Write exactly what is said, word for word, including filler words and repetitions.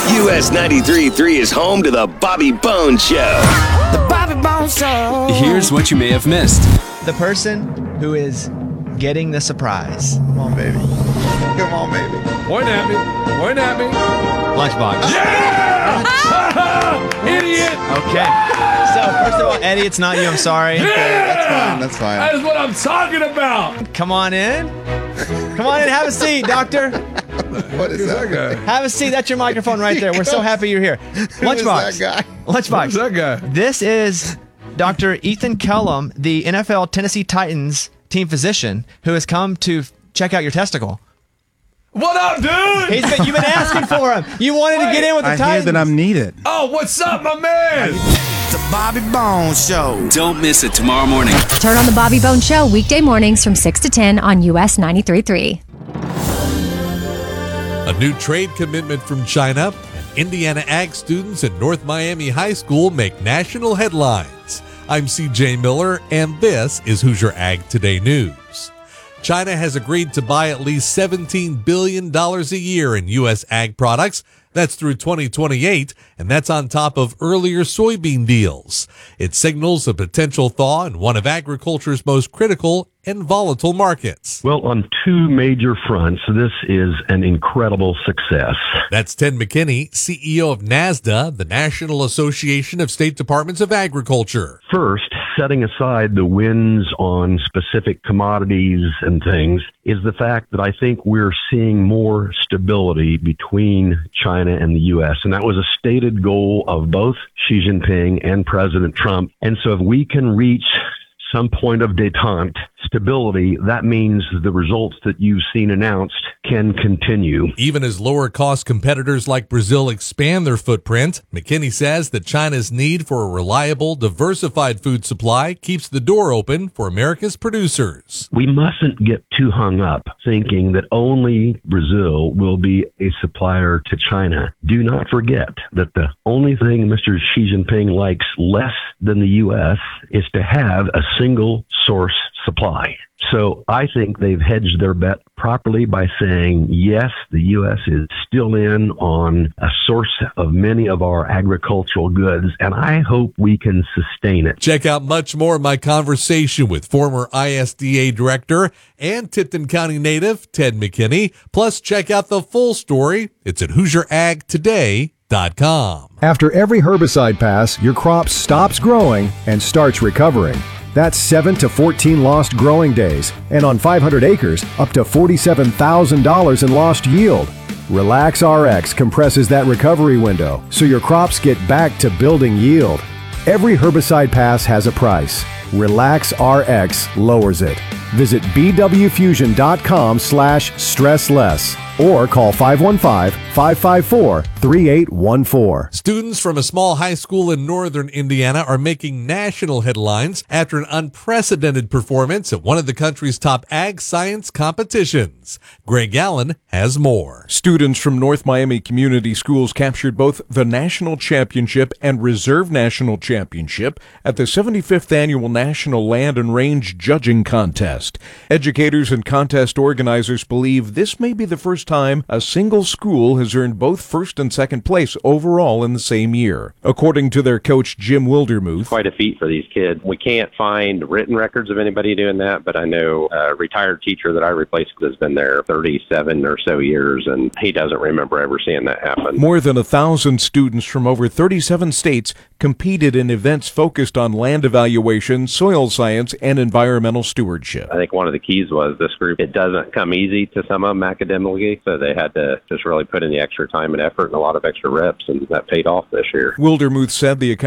U S ninety-three point three is home to the Bobby Bones Show. The Bobby Bones Show. Here's what you may have missed. The person who is getting the surprise. Come on, baby. Come on, baby. Point at me. Point at me. Lunchbox. Yeah! Idiot! Okay. So, first of all, Eddie, it's not you. I'm sorry. Yeah! That's fine. That's fine. That is what I'm talking about. Come on in. Come on in. Have a seat, doctor. What is Who's that? that guy? Have a seat. That's your microphone right there. We're so happy you're here. Who is Lunchbox. that guy? Lunchbox. Who's that guy? This is Doctor Ethan Kellum, the N F L Tennessee Titans team physician, who has come to check out your testicle. What up, dude? He's been, you've been asking for him. You wanted Wait, to get in with the I Titans. hear that I'm needed. Oh, what's up, my man? The Bobby Bones Show. Don't miss it tomorrow morning. Turn on the Bobby Bones Show weekday mornings from six to ten on U S ninety-three point three. A new trade commitment from China, and Indiana Ag students at North Miami High School make national headlines. I'm C J Miller, and this is Hoosier Ag Today News. China has agreed to buy at least seventeen billion dollars a year in U S ag products. That's through twenty twenty-eight, and that's on top of earlier soybean deals. It signals a potential thaw in one of agriculture's most critical and volatile markets. Well, on two major fronts, this is an incredible success. That's Ted McKinney, C E O of NASDA, the National Association of State Departments of Agriculture. First, setting aside the wins on specific commodities and things, is the fact that I think we're seeing more stability between China and the U S. And that was a stated goal of both Xi Jinping and President Trump. And so if we can reach some point of détente, stability, that means the results that you've seen announced can continue. Even as lower-cost competitors like Brazil expand their footprint, McKinney says that China's need for a reliable, diversified food supply keeps the door open for America's producers. We mustn't get too hung up thinking that only Brazil will be a supplier to China. Do not forget that the only thing Mister Xi Jinping likes less than the U S is to have a single source supply. So I think they've hedged their bet properly by saying, yes, the U S is still in on a source of many of our agricultural goods, and I hope we can sustain it. Check out much more of my conversation with former I S D A director and Tipton County native Ted McKinney. Plus, check out the full story. It's at Hoosier Ag Today dot com. After every herbicide pass, your crop stops growing and starts recovering. That's seven to fourteen lost growing days, and on five hundred acres, up to forty-seven thousand dollars in lost yield. Relax R X compresses that recovery window, so your crops get back to building yield. Every herbicide pass has a price. Relax R X lowers it. Visit b w fusion dot com slash stress less or call five one five, five five four, three eight one four. Students from a small high school in northern Indiana are making national headlines after an unprecedented performance at one of the country's top ag science competitions. Greg Allen has more. Students from North Miami Community Schools captured both the National Championship and Reserve National Championship at the seventy-fifth Annual National Land and Range Judging Contest. Educators and contest organizers believe this may be the first time a single school has earned both first and second place overall in the same year. According to their coach, Jim Wildermuth, quite a feat for these kids. We can't find written records of anybody doing that, but I know a retired teacher that I replaced has been there thirty-seven or so years, and he doesn't remember ever seeing that happen. More than a thousand students from over thirty-seven states competed in events focused on land evaluation, soil science, and environmental stewardship. I think one of the keys was this group, it doesn't come easy to some of them academically, so they had to just really put in the extra time and effort and a lot of extra reps, and that paid off this year. Wildermuth said the